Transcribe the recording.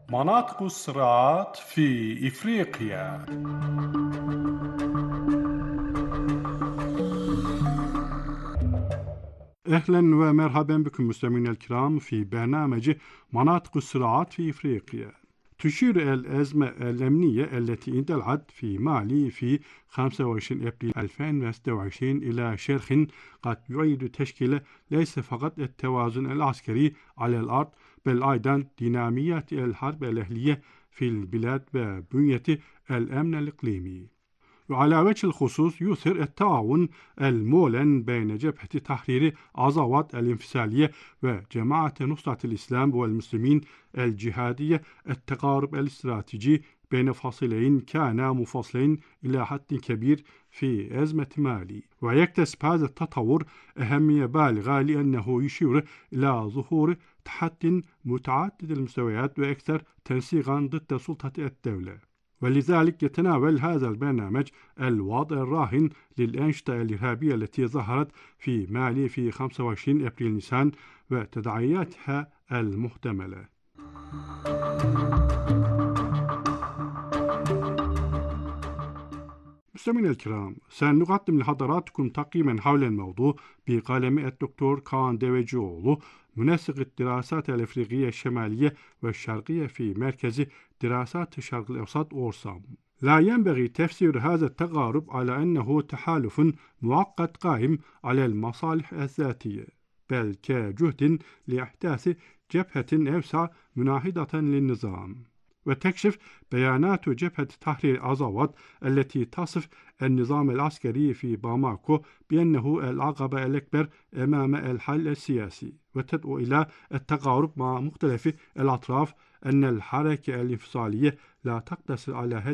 مناطق الصراعات في إفريقيا. أهلا ومرحبا بكم مستمعينا الكرام في برنامج مناطق الصراعات في إفريقيا. تشير الأزمة الأمنية التي اندلعت في مالي في 25 أبريل 2026 إلى شرخ قد يعيد تشكيل ليس فقط التوازن العسكري على الأرض، بل أيضا ديناميات الحرب الأهلية في البلاد وبنية الأمن الإقليمي. وعلى وجه الخصوص يثير التعاون المعلن بين جبهة تحرير عزوات الانفصالية وجماعة نصرة الإسلام والمسلمين الجهادية التقارب الاستراتيجي بين فصيلين كانا منفصلين إلى حد كبير في أزمة مالي. ويكتسب هذا التطور أهمية بالغة لأنه يشير إلى ظهور تحد متعدد المستويات وأكثر تنسيقا ضد سلطة الدولة. ولذلك يتناول هذا البرنامج الوضع الراهن للأنشطة الإرهابية التي ظهرت في مالي في 25 أبريل نيسان وتداعياتها المحتملة. مستمعينا الكرام، سنقدم لحضراتكم تقييما حول الموضوع بقلم الدكتور كان ديويجولو، منسق الدراسات الأفريقية الشمالية والشرقية في مركز دراسات الشرق الأوسط أورسام. لا ينبغي تفسير هذا التقارب على أنه تحالف معقد قائم على المصالح الذاتية، بل كجهد لإحداث جبهة أوسع مناهضة للنظام. وتكشف بيانات جبهة تحرير عزوات التي تصف النظام العسكري في باماكو بأنه العقبة الأكبر أمام الحل السياسي، وتدعو إلى التقارب مع مختلف الأطراف، أن الحركة الانفصالية لا تقتصر على